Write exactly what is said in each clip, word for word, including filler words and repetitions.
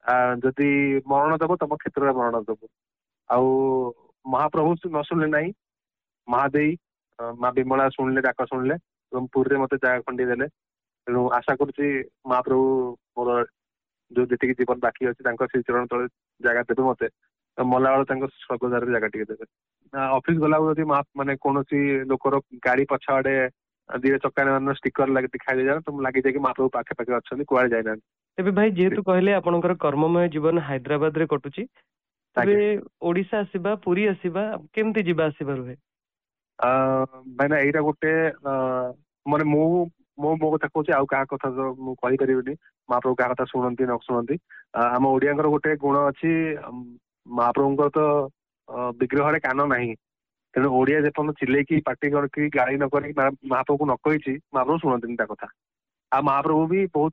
ଯଦି ମରଣ ଦବ ତମ କ୍ଷେତ୍ରରେ ମରଣ ଦବ। ଆଉ ମହାପ୍ରଭୁ ନ ଶୁଣିଲେ ନାହିଁ, ମହାଦେଇ ମା ବିମଳା ଶୁଣିଲେ, ଡାକ ଶୁଣିଲେ ଏବଂ ପୁରୀରେ ମତେ ଜାଗା ଖଣ୍ଡିଏ ଦେଲେ। ତେଣୁ ଆଶା କରୁଛି ମହାପ୍ରଭୁ ମୋର ଯୋଉ ଯେତିକି ଜୀବନ ବାକି ଅଛି ତାଙ୍କ ଶ୍ରୀ ଚରଣ ତଳେ ଜାଗା ଦେବେ ମତେ, ମଲା ବେଳ ତାଙ୍କ ସ୍ୱର୍ଗଦ୍ୱାରରେ ଜାଗା ଟିକେ ଦେବେ। ଅଫିସ ଗଲାବେଳକୁ ଯଦି ମାନେ କୌଣସି ଲୋକର ଗାଡି ପଛ ଆଡେ ଦିରେ ଚକା ଷ୍ଟିକର ଲାଗି ଦେଖାଇ ଦେଇଯାଏ ତ ଲାଗିଯାଏ କି ମହାପ୍ରଭୁ ପାଖେ ପାଖେ ଅଛନ୍ତି, କୁଆଡେ ଯାଇନାହାନ୍ତି। ତେବେ ଭାଇ ଯେହେତୁ କହିଲେ ଆପଣଙ୍କର କର୍ମମୟ ଜୀବନ ହାଇଦ୍ରାବାଦ ରେ କଟୁଛି, ତେବେ ଓଡିଶା ଆସିବା, ପୁରୀ ଆସିବା କେମିତି ଯିବା ଆସିବା ରୁହେ? ଭାଇନା ଏଇଟା ଗୋଟେ ମାନେ ମୁଁ ମୁଁ ମୋ କଥା କହୁଛି, ଆଉ କାହା କଥା ତ ମୁଁ କହିପାରିବିନି। ମହାପ୍ରଭୁ କାହା କଥା ଶୁଣନ୍ତି ନ ଶୁଣନ୍ତି, ଆମ ଓଡିଆଙ୍କର ଗୋଟେ ଗୁଣ ଅଛି, ମହାପ୍ରଭୁଙ୍କର ତ ବିଗ୍ରହରେ କାନ ନାହିଁ। ତେଣୁ ଓଡିଆ ଯେପର୍ଯ୍ୟନ୍ତ ଚିଲେଇକି ପାଟି କରିକି ଗାଳି ନ କରିକି ମହାପ୍ରଭୁକୁ ନ କହିଛି, ମହାପ୍ରଭୁ ଶୁଣନ୍ତିନି ତା କଥା। ଆଉ ମହାପ୍ରଭୁ ବି ବହୁତ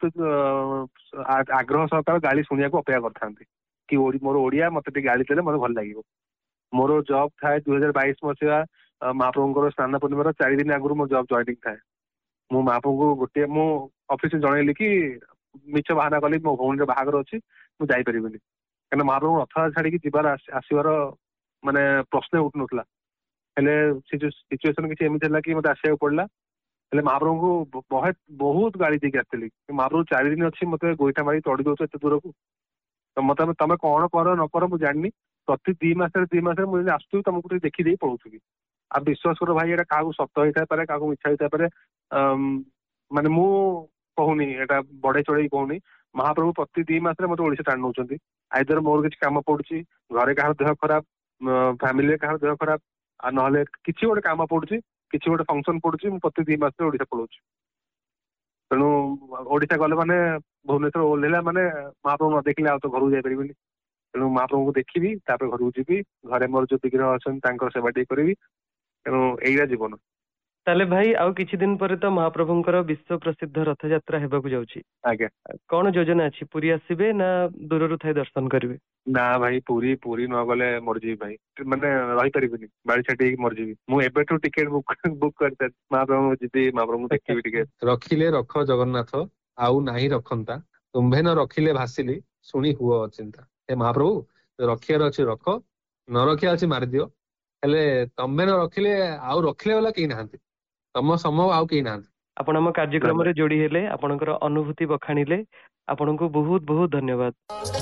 ଆଗ୍ରହ ସହକାରେ ଗାଳି ଶୁଣିବାକୁ ଅପେକ୍ଷା କରିଥାନ୍ତି କି ମୋର ଓଡିଆ, ମତେ ଟିକେ ଗାଳି ଦେଲେ ମତେ ଭଲ ଲାଗିବ। ମୋର ଜବ୍ ଥାଏ ଦୁଇ ହଜାର ବାଇଶ ମସିହା ମହାପ୍ରଭୁଙ୍କର ସ୍ନାନ ପୂର୍ଣ୍ଣିମାର ଚାରି ଦିନ ଆଗରୁ ମୋ ଜବ୍ ଜଏନିଂ ଥାଏ। ମୁଁ ମହାପ୍ରଭୁଙ୍କୁ ଗୋଟିଏ ମୁଁ ଅଫିସରେ ଜଣେଇଲି କି ମିଛ ବାହାନା କଲି ମୋ ଭଉଣୀର ବାହାଘର ଅଛି, ମୁଁ ଯାଇପାରିବିନି। କାହିଁକିନା ମହାପ୍ରଭୁ ରଥଯାତ୍ରା ଛାଡିକି ଯିବାର ଆସିବାର ମାନେ ପ୍ରଶ୍ନ ଉଠୁନଥିଲା। ହେଲେ ସେ ଯୋଉ ସିଚୁଏସନ କିଛି ଏମିତି ହେଲା କି ମତେ ଆସିବାକୁ ପଡିଲା। ହେଲେ ମହାପ୍ରଭୁଙ୍କୁ ବହେ ବହୁତ ଗାଳି ଦେଇକି ଆସିଥିଲି। ମହାପ୍ରଭୁ ଚାରି ଦିନ ଅଛି ମତେ ଗୋଇଠା ମାରି ତଡି ଦଉଛ ଏତେ ଦୂରକୁ, ତ ମତେ ତମେ କଣ କର ନ କର ମୁଁ ଜାଣିନି, ପ୍ରତି ଦି ମାସରେ ଦି ମାସରେ ମୁଁ ଯଦି ଆସୁଥିବି ତମକୁ ଟିକେ ଦେଖିଦେଇ ପଳଉଥିବି। ଆଉ ବିଶ୍ୱାସ କର ଭାଇ, ଏଇଟା କାହାକୁ ସତ ହେଇଥାଇପାରେ, କାହାକୁ ମିଛ ହେଇଥାଇପାରେ, ମାନେ ମୁଁ କହୁନି, ଏଇଟା ବଢେଇ ଚଢେଇ କହୁନି। ମହାପ୍ରଭୁ ପ୍ରତି ଦି ମାସରେ ମତେ ଓଡିଶା ଟାଣି ନଉଛନ୍ତି। ଆଇଦର ମୋର କିଛି କାମ ପଡୁଛି, ଘରେ କାହାର ଦେହ ଖରାପ, ଫ୍ୟାମିଲିରେ କାହାର ଦେହ ଖରାପ, ଆଉ ନହେଲେ କିଛି ଗୋଟେ କାମ ପଡୁଛି, କିଛି ଗୋଟେ ଫଙ୍କସନ ପଡୁଛି, ମୁଁ ପ୍ରତି ଦି ମାସରେ ଓଡିଶା ପଳଉଛି। ତେଣୁ ଓଡିଶା ଗଲେ ମାନେ ଭୁବନେଶ୍ୱର ଓହ୍ଲେଇଲା ମାନେ ମହାପ୍ରଭୁ ନ ଦେଖିଲେ ଆଉ ତ ଘରକୁ ଯାଇପାରିବିନି। ତେଣୁ ମହାପ୍ରଭୁଙ୍କୁ ଦେଖିବି, ତାପରେ ଘରକୁ ଯିବି, ଘରେ ମୋର ଯୋଉ ବିଗ୍ରହ ଅଛନ୍ତି ତାଙ୍କର ସେବା ଟିକେ କରିବି। ତେଣୁ ଏଇଆ ଜୀବନ। ତାହେଲେ ଭାଇ ଆଉ କିଛି ଦିନ ପରେ ତ ମହାପ୍ରଭୁଙ୍କର ବିଶ୍ୱ ପ୍ରସିଦ୍ଧ ରଥଯାତ୍ରା ହେବାକୁ ଯାଉଛି। ଆଜ୍ଞା, କଣ ଯୋଜନା ଅଛି? ପୁରୀ ଆସିବେ ନା ଦୂରରୁ ଥାଇ ଦର୍ଶନ କରିବେ? ନା ଭାଇ, ପୁରୀ ପୁରୀ ନ ଗଲେ ମରିଯିବି ଭାଇ, ମାନେ ରହିପାରିବିନି, ବାଡି ଛାଟି ହେଇକି ମରିଯିବି। ମୁଁ ଏବେଠୁ ଟିକେଟ ବୁକ୍ ବୁକ୍ କରିସାରିଛି। ମହାପ୍ରଭୁଙ୍କୁ ଯିବି, ମହାପ୍ରଭୁଙ୍କୁ ଦେଖିବି ଟିକେ। ରଖିଲେ ରଖ ଜଗନ୍ନାଥ, ଆଉ ନାହିଁ ରଖନ୍ତା, ତୁମ୍ଭେ ନ ରଖିଲେ ଭାସିଲି, ଶୁଣି ହୁଅ ଅଚିନ୍ତା। ଏ ମହାପ୍ରଭୁ, ରଖିବାର ଅଛି ରଖ, ନ ରଖିବାର ଅଛି ମାରିଦିଅ, ହେଲେ ତମେ ନ ରଖିଲେ ଆଉ ରଖିଲେ ବାଲା କେହି ନାହାନ୍ତି, ତମ ସମ ଆଉ କେହି ନାହାନ୍ତି। ଆପଣ ଆମ କାର୍ଯ୍ୟକ୍ରମରେ ଯୋଡି ହେଲେ, ଆପଣଙ୍କର ଅନୁଭୂତି ବଖାଣିଲେ, ଆପଣଙ୍କୁ ବହୁତ ବହୁତ ଧନ୍ୟବାଦ।